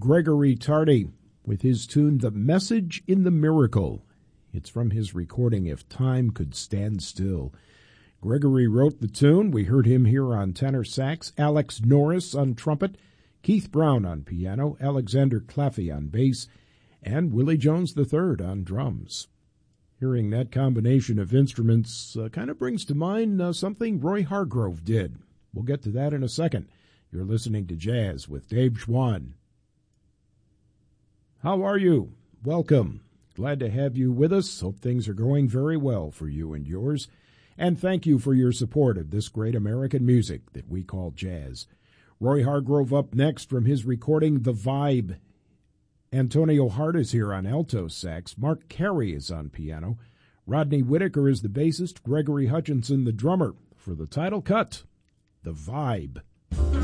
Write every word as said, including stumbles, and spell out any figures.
Gregory Tardy with his tune The Message in the Miracle. It's from his recording If Time Could Stand Still. Gregory wrote the tune. We heard him here on tenor sax, Alex Norris on trumpet, Keith Brown on piano, Alexander Claffey on bass, and Willie Jones the third on drums. Hearing that combination of instruments uh, kind of brings to mind uh, something Roy Hargrove did. We'll get to that in a second. You're listening to Jazz with Dave Schwann. How are you? Welcome. Glad to have you with us. Hope things are going very well for you and yours. And thank you for your support of this great American music that we call jazz. Roy Hargrove up next from his recording The Vibe. Antonio Hart is here on alto sax. Mark Carey is on piano. Rodney Whitaker is the bassist. Gregory Hutchinson the drummer for the title cut, The Vibe.